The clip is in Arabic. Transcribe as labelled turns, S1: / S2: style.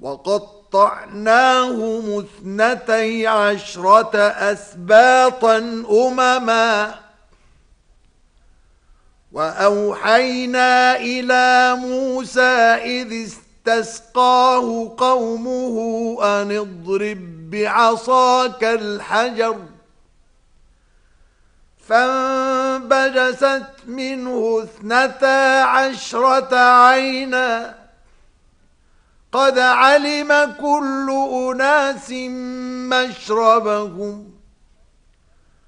S1: وقطعناهم 12 أسباطا أمما وأوحينا إلى موسى إذ استسقاه قومه أن اضرب بعصاك الحجر فانبجست منه 12 عينا قد علم كل أناس مشربهم